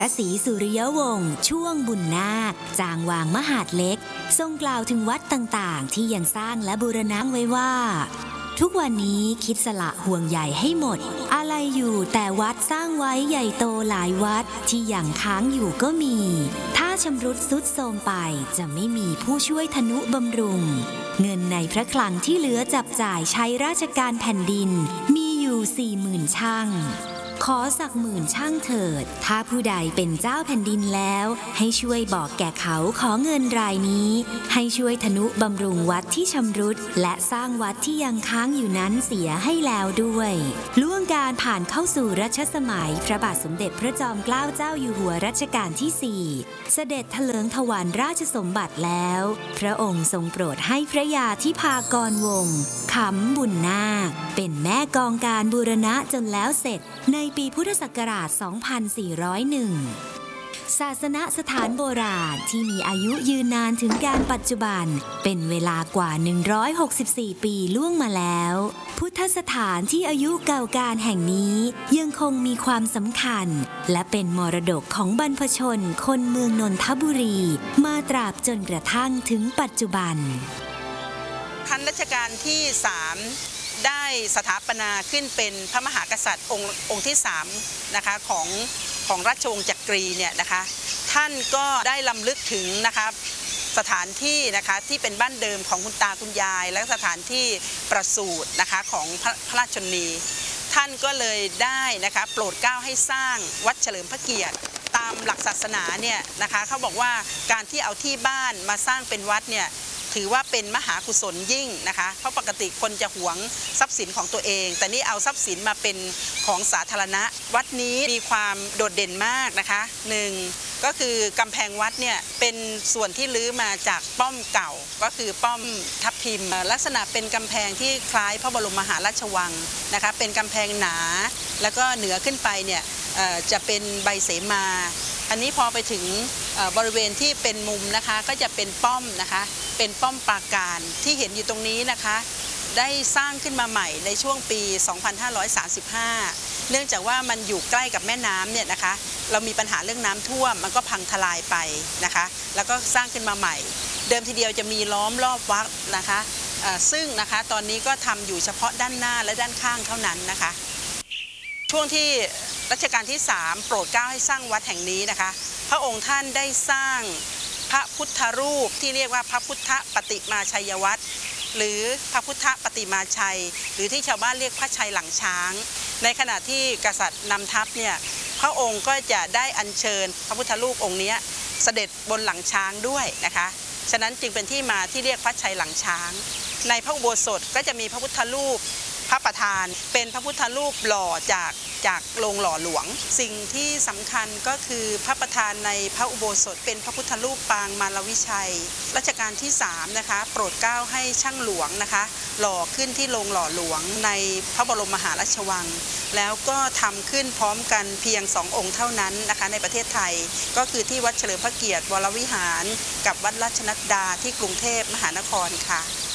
พระศรีสุริยวงศ์ช่วงบุญนาคจางวางมหาดเล็กทรงกล่าวถึงวัดต่างๆที่ยังสร้างและบูรณะไว้ว่าทุกวันนี้คิดสละห่วงใหญ่ให้หมดอะไรอยู่แต่วัดสร้างไว้ใหญ่โตหลายวัดที่ยังค้างอยู่ก็มีถ้าชำรุดทรุดโทรมไปจะไม่มีผู้ช่วยทนุบำรุงเงินในพระคลังที่เหลือจับจ่ายใช้ราชการแผ่นดินมีอยู่ 40,000 ช่างขอสัก10,000 ช่างเถิดถ้าผู้ใดเป็นเจ้าแผ่นดินแล้วให้ช่วยบอกแก่เขาขอเงินรายนี้ให้ช่วยทนุบำรุงวัดที่ชำรุดและสร้างวัดที่ยังค้างอยู่นั้นเสียให้แล้วด้วยล่วงการผ่านเข้าสู่รัชสมัยพระบาทสมเด็จพระจอมเกล้าเจ้าอยู่หัวรัชกาลที่ 4เสด็จเถลิงถวัลย์ราชสมบัติแล้วพระองค์ทรงโปรดให้พระยาธิภากรวงศ์ขำบุญนาคเป็นแม่กองการบูรณะจนแล้วเสร็จในปีพุทธศักราช 2401 ศาสนสถานโบราณที่มีอายุยืนนานถึงการปัจจุบันเป็นเวลากว่า 164 ปีล่วงมาแล้วพุทธสถานที่อายุเก่าการแห่งนี้ยังคงมีความสำคัญและเป็นมรดกของบรรพชนคนเมืองนนทบุรีมาตราบจนกระทั่งถึงปัจจุบันรัชกาลที่ 3ได้สถาปนาขึ้นเป็นพระมหากษัตริย์องค์ที่3นะคะของราชวงศ์จักรีเนี่ยนะคะท่านก็ได้รำลึกถึงนะคะสถานที่นะคะที่เป็นบ้านเดิมของคุณตาคุณยายและสถานที่ประสูตินะคะของพระราชชนนีท่านก็เลยได้นะคะโปรดเกล้าให้สร้างวัดเฉลิมพระเกียรติตามหลักศาสนาเนี่ยนะคะเขาบอกว่าการที่เอาที่บ้านมาสร้างเป็นวัดเนี่ยถือว่าเป็นมหากุศลยิ่งนะคะเพราะปกติคนจะหวงทรัพย์สินของตัวเองแต่นี่เอาทรัพย์สินมาเป็นของสาธารณะวัดนี้มีความโดดเด่นมากนะคะ1ก็คือกำแพงวัดเนี่ยเป็นส่วนที่ลื้อมาจากป้อมเก่าก็คือป้อมทับทิมลักษณะเป็นกำแพงที่คล้ายพระบรมมหาราชวังนะคะเป็นกำแพงหนาแล้วก็เหนือขึ้นไปเนี่ยจะเป็นใบเสมาอันนี้พอไปถึงบริเวณที่เป็นมุมนะคะก็จะเป็นป้อมนะคะเป็นป้อมปราการที่เห็นอยู่ตรงนี้นะคะได้สร้างขึ้นมาใหม่ในช่วงปี 2535 เนื่องจากว่ามันอยู่ใกล้กับแม่น้ำเนี่ยนะคะเรามีปัญหาเรื่องน้ำท่วมมันก็พังทลายไปนะคะแล้วก็สร้างขึ้นมาใหม่เดิมทีเดียวจะมีล้อมรอบวัดนะคะซึ่งนะคะตอนนี้ก็ทำอยู่เฉพาะด้านหน้าและด้านข้างเท่านั้นนะคะช่วงที่รัชกาลที่ 3โปรดเกล้าให้สร้างวัดแห่งนี้นะคะพระองค์ท่านได้สร้างพระพุทธรูปที่เรียกว่าพระพุทธปฏิมาชัยวัตรหรือพระพุทธปฏิมาชัยหรือที่ชาวบ้านเรียกพระชัยหลังช้างในขณะที่กษัตริย์นำทัพเนี่ยพระองค์ก็จะได้อัญเชิญพระพุทธรูปองค์นี้เสด็จบนหลังช้างด้วยนะคะฉะนั้นจึงเป็นที่มาที่เรียกพระชัยหลังช้างในพระอุโบสถก็จะมีพระพุทธรูปพระประธานเป็นพระพุทธรูปหล่อจากโรงหล่อหลวงสิ่งที่สำคัญก็คือพระประธานในพระอุโบสถเป็นพระพุทธรูปปางมารวิชัยรัชกาลที่3นะคะโปรดเกล้าให้ช่างหลวงนะคะหล่อขึ้นที่โรงหล่อหลวงในพระบรมมหาราชวังแล้วก็ทำขึ้นพร้อมกันเพียง2องค์เท่านั้นนะคะในประเทศไทยก็คือที่วัดเฉลิมพระเกียรติวรวิหารกับวัดราชนัดดาที่กรุงเทพมหานครค่ะ